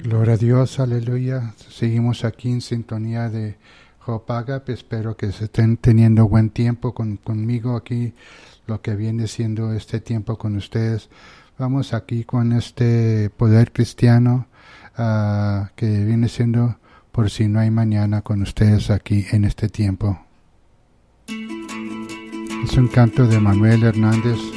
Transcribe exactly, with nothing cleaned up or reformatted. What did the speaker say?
Gloria a Dios, aleluya. Seguimos aquí en sintonía de Hope Agape. Espero que se estén teniendo buen tiempo con, conmigo aquí, lo que viene siendo este tiempo con ustedes. Vamos aquí con este poder cristiano uh, que viene siendo por si no hay mañana con ustedes aquí en este tiempo. Es un canto de Manuel Hernández.